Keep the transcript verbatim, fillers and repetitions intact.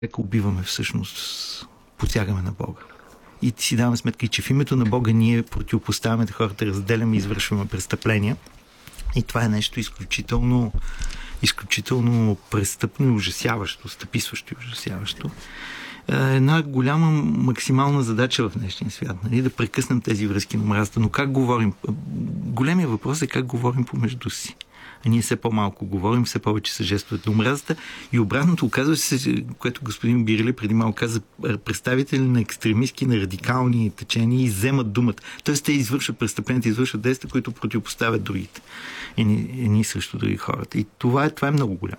Нека убиваме всъщност, посягаме на Бога. И си даваме сметка, че в името на Бога ние противопоставяме хората, разделяме и извършваме престъпления. И това е нещо изключително, изключително престъпно и ужасяващо, стъписващо и ужасяващо. Една голяма максимална задача в днешния свят, нали? Да прекъснем тези връзки на омразата. Но как говорим? Големия въпрос е как говорим помежду си. А ние все по-малко говорим, все повече са жестовете на омразата. И обратното оказва се, което господин Бирили преди малко каза, представители на екстремистки, на радикални течения изземат думата. Тоест те извършват престъпленията, извършват действия, които противопоставят другите. Едни, едни срещу други хората. И това е, това е много голямо.